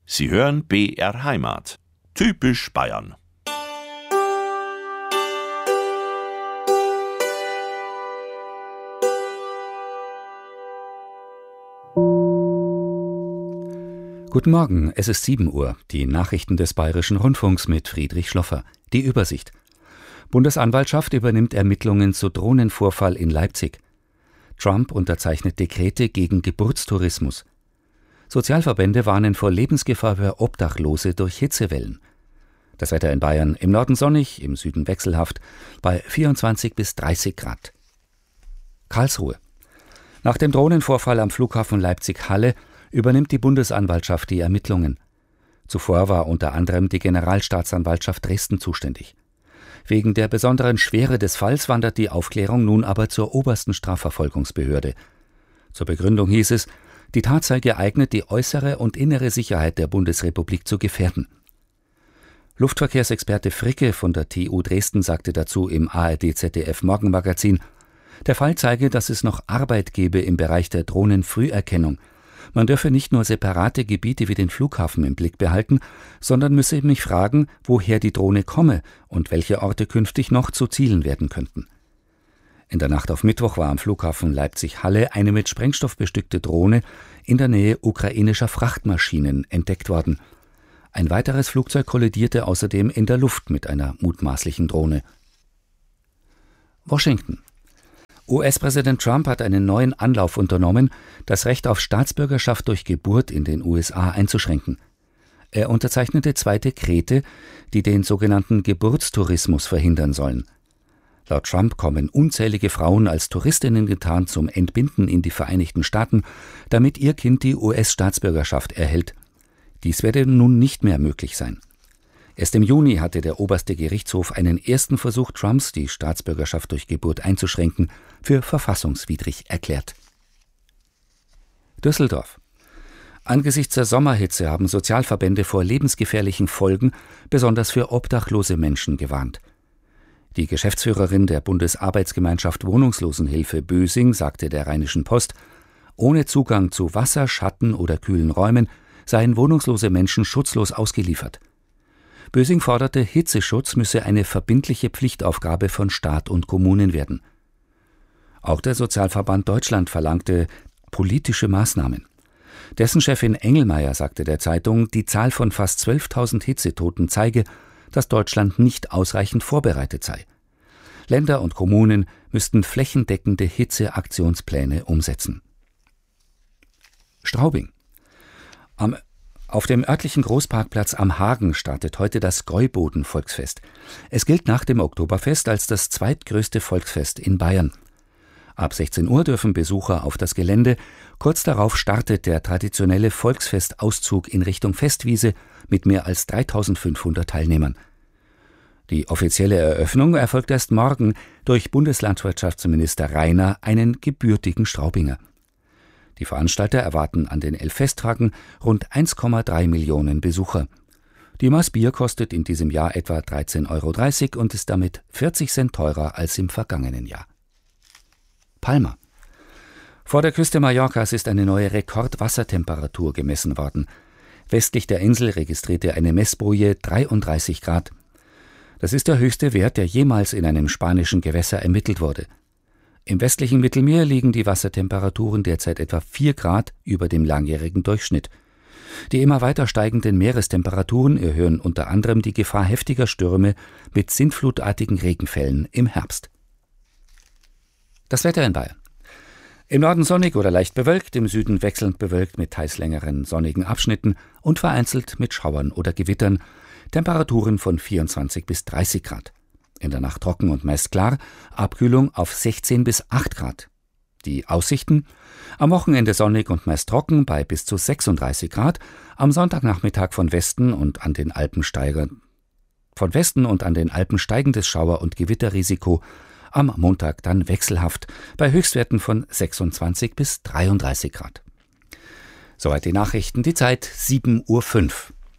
Sie hören BR Heimat. Typisch Bayern. Guten Morgen, es ist 7 Uhr. Die Nachrichten des Bayerischen Rundfunks mit Friedrich Schloffer. Die Übersicht. Bundesanwaltschaft übernimmt Ermittlungen zu Drohnenvorfall in Leipzig. Trump unterzeichnet Dekrete gegen Geburtstourismus. Sozialverbände warnen vor Lebensgefahr für Obdachlose durch Hitzewellen. Das Wetter in Bayern: im Norden sonnig, im Süden wechselhaft, bei 24 bis 30 Grad. Karlsruhe. Nach dem Drohnenvorfall am Flughafen Leipzig-Halle übernimmt die Bundesanwaltschaft die Ermittlungen. Zuvor war unter anderem die Generalstaatsanwaltschaft Dresden zuständig. Wegen der besonderen Schwere des Falls wandert die Aufklärung nun aber zur obersten Strafverfolgungsbehörde. Zur Begründung hieß es, die Tat sei geeignet, die äußere und innere Sicherheit der Bundesrepublik zu gefährden. Luftverkehrsexperte Fricke von der TU Dresden sagte dazu im ARD-ZDF-Morgenmagazin, der Fall zeige, dass es noch Arbeit gebe im Bereich der Drohnenfrüherkennung. Man dürfe nicht nur separate Gebiete wie den Flughafen im Blick behalten, sondern müsse mich fragen, woher die Drohne komme und welche Orte künftig noch zu Zielen werden könnten. In der Nacht auf Mittwoch war am Flughafen Leipzig-Halle eine mit Sprengstoff bestückte Drohne in der Nähe ukrainischer Frachtmaschinen entdeckt worden. Ein weiteres Flugzeug kollidierte außerdem in der Luft mit einer mutmaßlichen Drohne. Washington. US-Präsident Trump hat einen neuen Anlauf unternommen, das Recht auf Staatsbürgerschaft durch Geburt in den USA einzuschränken. Er unterzeichnete 2 Dekrete, die den sogenannten Geburtstourismus verhindern sollen. Laut Trump kommen unzählige Frauen als Touristinnen getarnt zum Entbinden in die Vereinigten Staaten, damit ihr Kind die US-Staatsbürgerschaft erhält. Dies werde nun nicht mehr möglich sein. Erst im Juni hatte der oberste Gerichtshof einen ersten Versuch Trumps, die Staatsbürgerschaft durch Geburt einzuschränken, für verfassungswidrig erklärt. Düsseldorf. Angesichts der Sommerhitze haben Sozialverbände vor lebensgefährlichen Folgen, besonders für obdachlose Menschen, gewarnt. Die Geschäftsführerin der Bundesarbeitsgemeinschaft Wohnungslosenhilfe Bösing sagte der Rheinischen Post, ohne Zugang zu Wasser, Schatten oder kühlen Räumen seien wohnungslose Menschen schutzlos ausgeliefert. Bösing forderte, Hitzeschutz müsse eine verbindliche Pflichtaufgabe von Staat und Kommunen werden. Auch der Sozialverband Deutschland verlangte politische Maßnahmen. Dessen Chefin Engelmeier sagte der Zeitung, die Zahl von fast 12.000 Hitzetoten zeige, dass Deutschland nicht ausreichend vorbereitet sei. Länder und Kommunen müssten flächendeckende Hitzeaktionspläne umsetzen. Straubing. Auf dem örtlichen Großparkplatz am Hagen startet heute das Gäuboden-Volksfest. Es gilt nach dem Oktoberfest als das zweitgrößte Volksfest in Bayern. Ab 16 Uhr dürfen Besucher auf das Gelände. Kurz darauf startet der traditionelle Volksfestauszug in Richtung Festwiese mit mehr als 3.500 Teilnehmern. Die offizielle Eröffnung erfolgt erst morgen durch Bundeslandwirtschaftsminister Rainer, einen gebürtigen Straubinger. Die Veranstalter erwarten an den 11 Festtagen rund 1,3 Millionen Besucher. Die Maß Bier kostet in diesem Jahr etwa 13,30 € und ist damit 40 Cent teurer als im vergangenen Jahr. Palma. Vor der Küste Mallorcas ist eine neue Rekordwassertemperatur gemessen worden. Westlich der Insel registrierte eine Messboje 33 Grad. Das ist der höchste Wert, der jemals in einem spanischen Gewässer ermittelt wurde. Im westlichen Mittelmeer liegen die Wassertemperaturen derzeit etwa 4 Grad über dem langjährigen Durchschnitt. Die immer weiter steigenden Meerestemperaturen erhöhen unter anderem die Gefahr heftiger Stürme mit sintflutartigen Regenfällen im Herbst. Das Wetter in Bayern. Im Norden sonnig oder leicht bewölkt, im Süden wechselnd bewölkt mit teils längeren sonnigen Abschnitten und vereinzelt mit Schauern oder Gewittern. Temperaturen von 24 bis 30 Grad. In der Nacht trocken und meist klar, Abkühlung auf 16 bis 8 Grad. Die Aussichten: am Wochenende sonnig und meist trocken bei bis zu 36 Grad, am Sonntagnachmittag von Westen und an den Alpen steigendes Schauer- und Gewitterrisiko, am Montag dann wechselhaft, bei Höchstwerten von 26 bis 33 Grad. Soweit die Nachrichten, die Zeit 7:05 Uhr.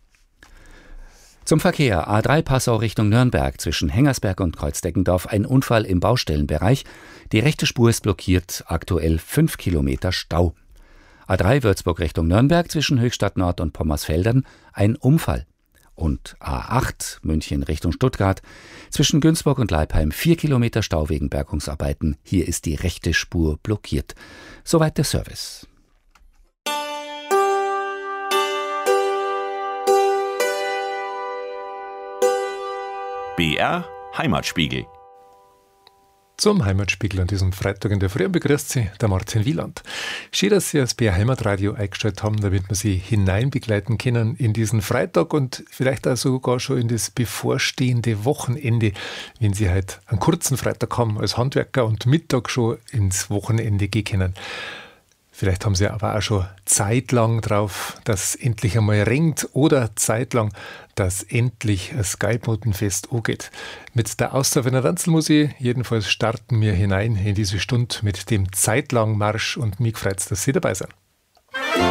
Zum Verkehr: A3 Passau Richtung Nürnberg, zwischen Hengersberg und Kreuzdeggendorf ein Unfall im Baustellenbereich. Die rechte Spur ist blockiert, aktuell 5 Kilometer Stau. A3 Würzburg Richtung Nürnberg zwischen Höchstadt Nord und Pommersfeldern ein Unfall. Und A8 München Richtung Stuttgart zwischen Günzburg und Leipheim 4 Kilometer Stau wegen Bergungsarbeiten. Hier ist die rechte Spur blockiert. Soweit der Service. BR Heimatspiegel. Zum Heimatspiegel an diesem Freitag in der Früh begrüßt Sie der Martin Wieland. Schön, dass Sie das BR Heimatradio eingestellt haben, damit wir Sie hineinbegleiten können in diesen Freitag und vielleicht auch sogar schon in das bevorstehende Wochenende, wenn Sie halt einen kurzen Freitag haben als Handwerker und Mittag schon ins Wochenende gehen können. Vielleicht haben Sie aber auch schon zeitlang drauf, dass es endlich einmal regnet oder zeitlang, dass endlich ein Skybotenfest angeht. Mit der Auszeit Ranzelmusik jedenfalls starten wir hinein in diese Stunde mit dem Zeitlangmarsch und mich freut es, dass Sie dabei sind.